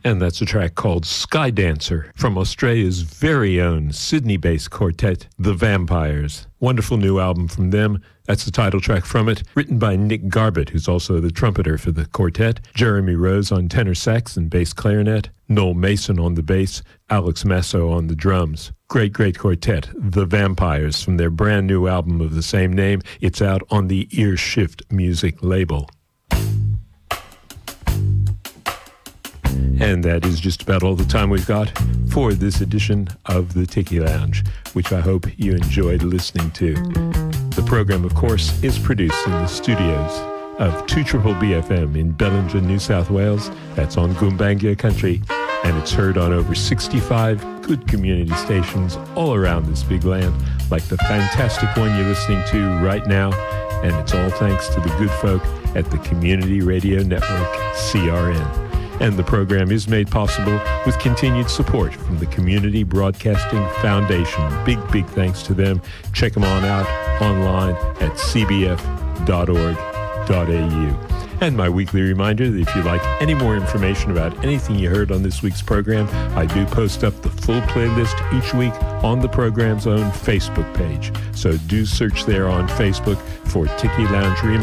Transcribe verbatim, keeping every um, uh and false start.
And that's a track called Sky Dancer from Australia's very own Sydney-based quartet, The Vampires. Wonderful new album from them. That's the title track from it, written by Nick Garbett, who's also the trumpeter for the quartet, Jeremy Rose on tenor sax and bass clarinet, Noel Mason on the bass, Alex Masso on the drums. Great, great quartet, The Vampires, from their brand new album of the same name. It's out on the Ear Shift Music label. And that is just about all the time we've got for this edition of the Tiki Lounge, which I hope you enjoyed listening to. The program, of course, is produced in the studios of two B B F M in Bellinger, New South Wales. That's on Goombangia country, and it's heard on over sixty-five good community stations all around this big land, like the fantastic one you're listening to right now. And it's all thanks to the good folk at the Community Radio Network, C R N. And the program is made possible with continued support from the Community Broadcasting Foundation. Big, big thanks to them. Check them on out online at c b f dot org dot a u. And my weekly reminder that if you'd like any more information about anything you heard on this week's program, I do post up the full playlist each week on the program's own Facebook page. So do search there on Facebook for Tiki Lounge Remix.